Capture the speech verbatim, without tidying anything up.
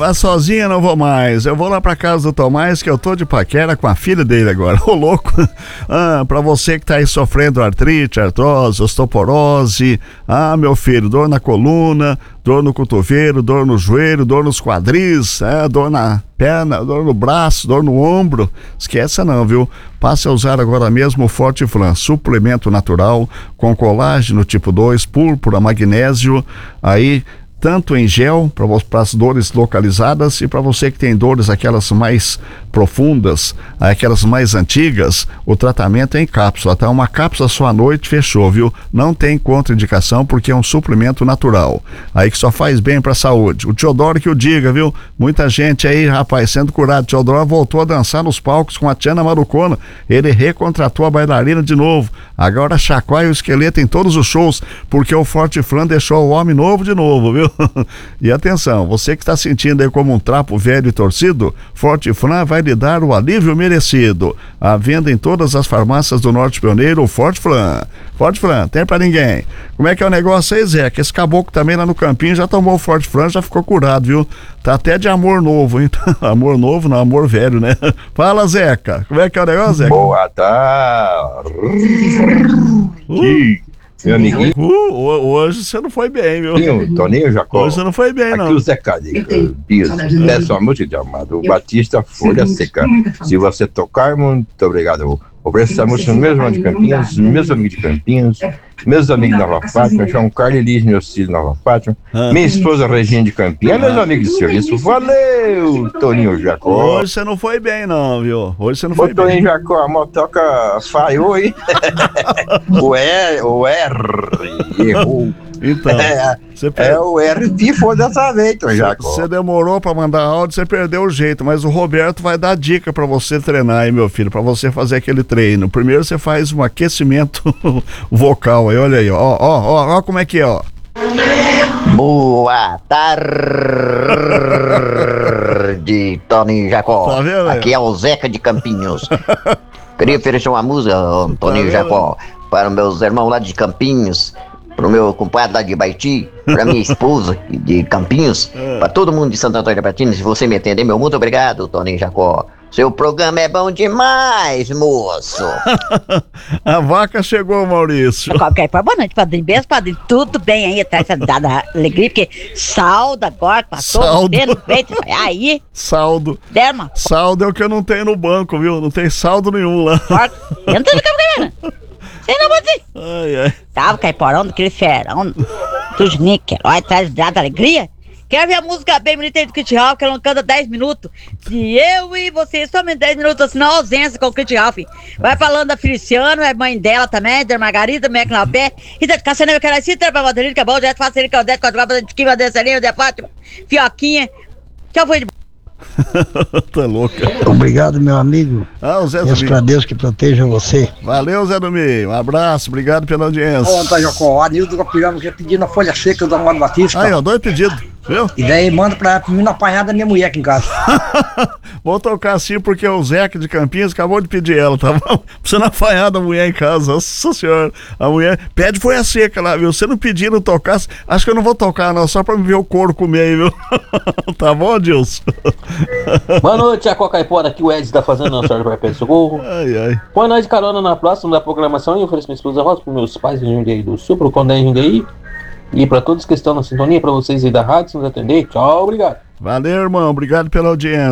Mas sozinha não vou mais. Eu vou lá pra casa do Tomás, que eu tô de paquera com a filha dele agora. Ô, louco. Ah, pra você que tá aí sofrendo artrite, artrose, osteoporose. Ah, meu filho, dor na coluna, dor no cotovelo, dor no joelho, dor nos quadris, é, dor na perna, dor no braço, dor no ombro. Esqueça não, viu? Passe a usar agora mesmo o Fortiflan, suplemento natural com colágeno tipo dois, púrpura, magnésio, aí tanto em gel para as dores localizadas e para você que tem dores aquelas mais profundas, aquelas mais antigas, o tratamento é em cápsula, tá? Uma cápsula só à noite, fechou, viu? Não tem contraindicação porque é um suplemento natural, aí que só faz bem para a saúde. O Teodoro que o diga, viu? Muita gente aí, rapaz, sendo curado. O Teodoro voltou a dançar nos palcos com a Tiana Marucona, ele recontratou a bailarina de novo, agora chacoalha o esqueleto em todos os shows, porque o Fortiflan deixou o homem novo de novo, viu? E atenção, você que está sentindo aí como um trapo velho e torcido, Fortiflan vai lhe dar o alívio merecido. À venda em todas as farmácias do Norte Pioneiro, o Fortiflan. Fortiflan, tem pra ninguém. Como é que é o negócio aí, Zé? Que esse caboclo também lá no campinho já tomou o Fortiflan, já ficou curado, viu? Tá até de amor novo, hein? Amor novo, não, amor velho, né? Fala, Zeca. Como é que é o negócio, Zeca? Boa tarde. Uh. Meu amiguinho. Uh, hoje você não foi bem, meu. Toninho, Toninho Jacó. Hoje você não foi bem, não. Aqui o Zé Cadico. Peço uma música de amado. O Batista Folha Seca. Se você tocar, muito obrigado. Ofereço essa música mesmo de Campinas, meus amigos de Campinas, meus amigos de Nova Fátima, João Carlos Elis, meu filho de Nova Fátima, ah. minha esposa Regina de Campinas, meus amigos de serviço. Valeu, Toninho Jacó. Hoje você não foi bem, não, viu? Hoje você não foi Ô, bem. Toninho Jacó, a motoca falhou, hein? o R, o R errou. Então, é, per... é o R que foi dessa vez, Toninho Jacó. Você demorou pra mandar áudio, você perdeu o jeito, mas o Roberto vai dar dica pra você treinar aí, meu filho, pra você fazer aquele treino. Primeiro você faz um aquecimento vocal aí, olha aí, ó, ó, ó, ó como é que é, ó. Boa tarde, Toninho Jacó. Tá vendo, aqui é o Zeca de Campinhos. Queria oferecer uma música, Toninho tá Jacó, para os meus irmãos lá de Campinhos, para o meu compadre lá de Baiti, para minha esposa de Campinhos, é. para todo mundo de Santo Antônio de Patina. Se você me entender, meu muito obrigado, Toninho Jacó. Seu programa é bom demais, moço. A vaca chegou, Maurício. Qualquer forma, boa noite, padrinho. Beijo, padrinho. Tudo bem aí, tá essa dada alegria, porque saldo agora, passou saldo. no peito, aí. Saldo. Derma. Saldo é o que eu não tenho no banco, viu? Não tem saldo nenhum lá. Entra no campo, você não pode ir. Ai, ai. Tava caiporão do Criferão, do Snicker, olha, traz dada alegria. Quer ver a música bem bonita do Kit Ralph, que ela não canta dez minutos? Se eu e você, somente dez minutos, assim, na ausência com o Kit Ralph. Vai falando da Feliciano, é mãe dela também, da Margarida, Mecnalpé, Rita de Caçaneva, que era Citra, pra Valderino, que é bom, já faz ele, que é o Dete, que é o Dete, que é o Dete, que é o Dete, Fioquinha. Tchau, foi de Tá louca. Obrigado, meu amigo. Ah, o Zé Peço pra Deus que proteja você. Valeu, Zé Domingo. Um abraço, obrigado pela audiência. Ô, Antônio Jacó, a Nildo do Capirama quer pedir na folha seca do Amado Batista. Aí, ó, dois pedidos, viu? E daí manda pra mim apanhar da minha mulher aqui em casa. Vou tocar assim porque o Zeca de Campinhos acabou de pedir ela, tá bom? Você não apanhar da mulher em casa, nossa senhora. A mulher pede folha seca lá, viu? Você não pedir, não tocar, acho que eu não vou tocar não, só pra me ver o couro comer aí, viu? Tá bom, Dilson? Boa noite, a Cocaipora, aqui o Ed da Fazenda Nossa para Pé Socorro. Ai, ai. Põe nós de carona na próxima da programação e ofereço minha esposa Rosa para meus pais em Jundiaí do Sul, pro Condé em Jundiaí. E para todos que estão na sintonia, para vocês aí da rádio, se nos atender. Tchau, obrigado. Valeu, irmão, obrigado pela audiência.